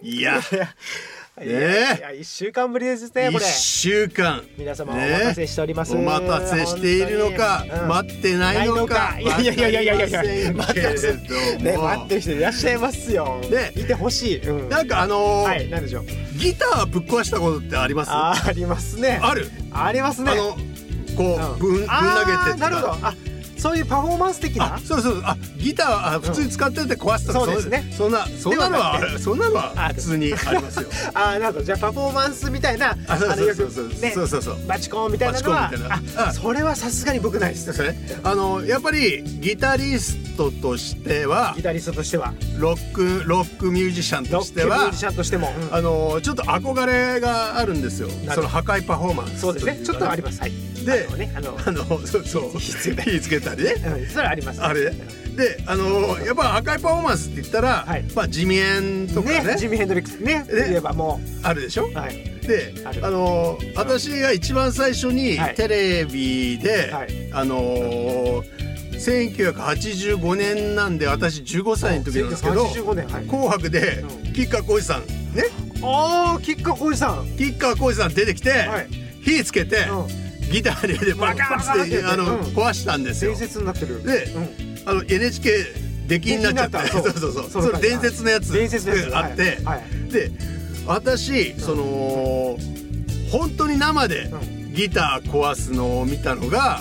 いや 1週間ぶりですねこれ。 1週間皆様お待たせしております、 お待たせしているのか、待ってないのか、 いや待ってる人いらっしゃいますよ。 ね、 いてほしい、 なんかはい何でしょう。 ギターぶっ壊したことってあります？ ありますね。 ありますね。こうぶん投げてなるほど。そういうパフォーマンス的な。 そうギター普通に使ってて壊したそうですね。 そんなのは普通にありますよ。 なるほど。じゃあパフォーマンスみたいなそうバチコンみたいなのはそれはさすがに僕ないです。 やっぱりギタリストとしてはロックミュージシャンとしてはちょっと憧れがあるんですよ。その破壊パフォーマンス。 そうですね。ちょっとあります。はい。 で火つけたりね。 それあります。 あれでやっぱ破壊パフォーマンスって言ったらジミヘンとかね、 ジミヘンドリックスね言えばもうあるでしょ。で私が一番最初にテレビで1985年なんで私15歳の時なんですけど、紅白で吉川晃司さんね、 吉川晃司さん出てきて火つけてギターでバカーンって壊したんですよ。 伝説になってる。 でNHK 出禁になっちゃって、それ伝説のやつがあって、で私本当に生でギター壊すのを見たのが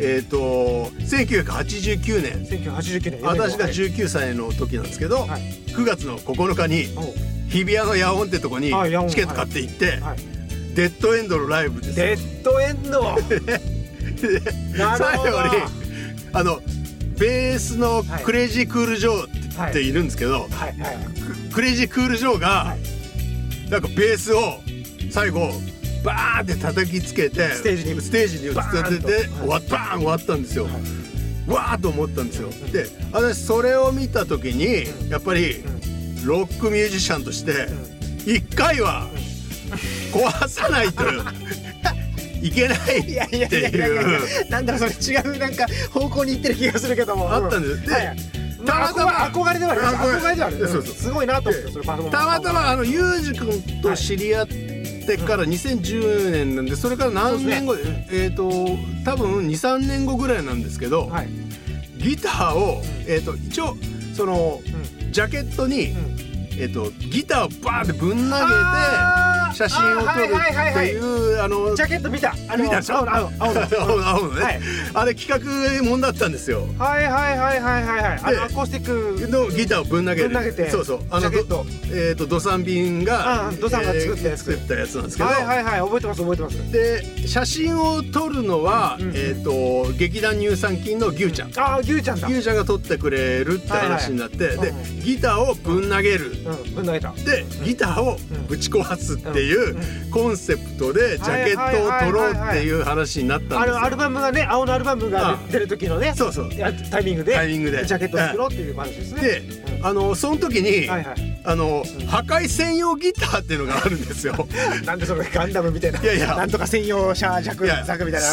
1989年私が19歳の時なんですけど、9月の9日に日比谷の野音ってとこにチケット買って行ってデッドエンドのライブです。 デッドエンド最後にベースのクレイジークールジョーっているんですけど、クレイジークールジョーがなんかベースを最後バーンって叩きつけてステージに移って終わったんですよ。わーっと思ったんですよ。で私それを見た時にやっぱりロックミュージシャンとして1回は壊さないといけないっていうなんだろそれ違うなんか方向に行ってる気がするけどもあったんです。でたまたま憧れではある。すごいなと思って。 たまたまユージ君と知り合ってから2010年なんで、それから何年後多分 2,3 年後ぐらいなんですけど、ギターを一応そのジャケットにギターをバーンってぶん投げて写真を撮るっていうジャケット見たでしょ。青のね、あれ企画もんだったんですよ。 アコースティックのギターをぶん投げて、そうジャケットドサンビンが作ったやつなんですけど、 覚えてますで写真を撮るのは劇団乳酸菌の牛ちゃんが撮ってくれるって話になって、でギターをぶん投げる、でギターをぶち壊すっていうコンセプトでジャケットを撮ろうっていう話になったんですよ。 アルバムがね、青のアルバムが出る時のねタイミングでジャケットを作ろうっていう話ですね。 でその時に破壊専用ギターっていうのがあるんですよ。 なんでそれガンダムみたいな、なんとか専用シャージャクザクみたいな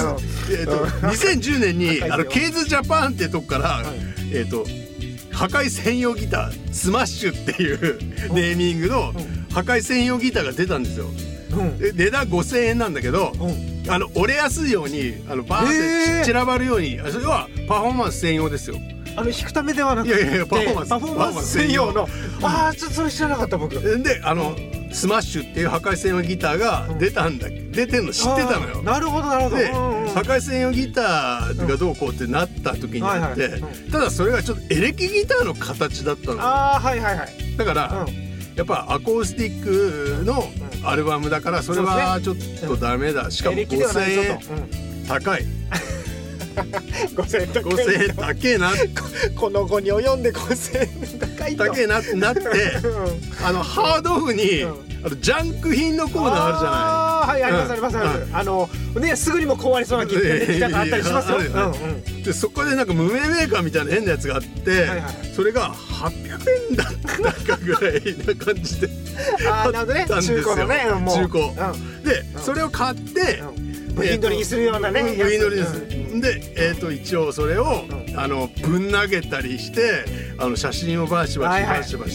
2010年にケイズジャパンってとこから破壊専用ギタースマッシュっていうネーミングの破壊専用ギターが出たんですよ。値段5000円なんだけど、折れやすいようにバーンって散らばるように、それはパフォーマンス専用ですよ。 弾くためではなくてパフォーマンス専用の。ちょっとそれ知らなかった僕。 でスマッシュっていう破壊専用ギターが出てんの知ってたのよ。 なるほど。 で破壊専用ギターがどうこうってなった時にあって、ただそれがちょっとエレキギターの形だったの。だからやっぱアコースティックのアルバムだからそれはちょっとダメだ。しかも5000円高い。5000円高えな。 この後に及んで5000円高えなってなってハードオフにジャンク品のコーナーあるじゃない。 ありますね、すぐにも壊れそうなギターがあったりしますよ。 でそこでなんか無名メーカーみたいな変なやつがあって、それが800円だったかぐらいな感じであったんですよ。中古でそれを買って部品取りにするようなね。 部品取りです。で一応それをぶん投げたりして写真をバシバシ